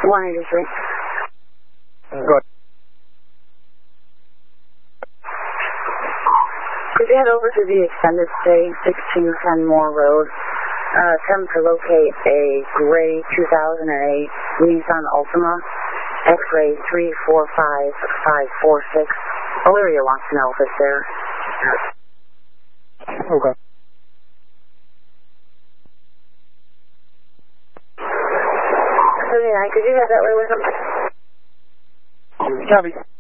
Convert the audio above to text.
183. Good. Could you head over to the extended stay, 16 Kenmore Road? Attempt to locate a gray 2008 Nissan Altima, X-ray 345546. Valeria wants to know if it's there. Okay. 79, could you head that way with him? Copy.